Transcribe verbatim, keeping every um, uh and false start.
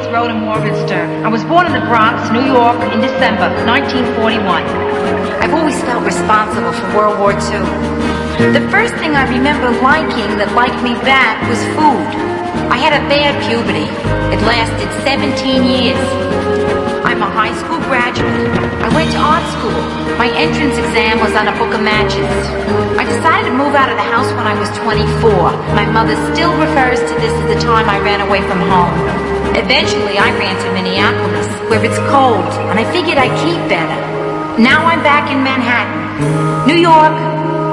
Road in Warminster. I was born in the Bronx, New York, in December nineteen forty-one. I've always felt responsible for World War Two. The first thing I remember liking that liked me back was food. I had a bad puberty. It lasted seventeen years. I'm a high school graduate. I went to art school. My entrance exam was on a book of matches. I decided to move out of the house when I was twenty-four. My mother still refers to this as the time I ran away from home. Eventually, I ran to Minneapolis, where it's cold, and I figured I'd keep better. Now I'm back in Manhattan. New York,